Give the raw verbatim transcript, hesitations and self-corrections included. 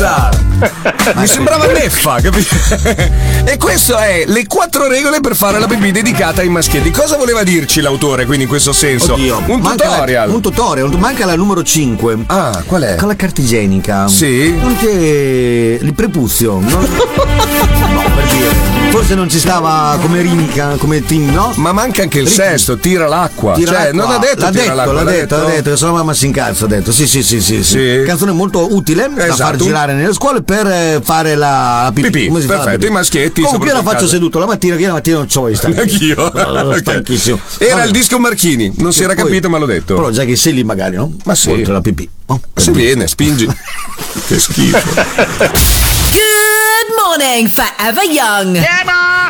Scusa! Mi sembrava neffa, capito? E questo è le quattro regole per fare la pipì dedicata ai maschietti. Cosa voleva dirci l'autore, quindi, in questo senso? Oddio, un tutorial. La, un tutorial, manca la numero cinque. Ah, qual è? Con la carta igienica. Sì. Anche il prepuzio. No, no, per dire. Forse non ci stava come rimica, come team, no? Ma manca anche il Ricky. sesto, tira l'acqua. Tira cioè, l'acqua. non ha detto l'ha tira detto, l'acqua. l'ha detto, l'ha detto, che se la mamma si incazza, ha detto. Sì, sì, sì, sì, sì. Sì. Canzone molto utile da Esatto. far girare nelle scuole per eh, fare la, la pipì. Pipì, Come si fa la perfetto, pipì? i maschietti. Comunque io la soprattutto faccio in casa. seduto la mattina, che io la mattina non c'ho i stanchi. Anch'io. Sono stanchissimo. Era Vabbè. il disco Marchini, non si era Poi- capito, ma l'ho detto. Però già che sei lì magari, no? Ma sì. Oltre la pipì. Oh, Se viene, spingi. Che schifo. Good morning, Forever Young.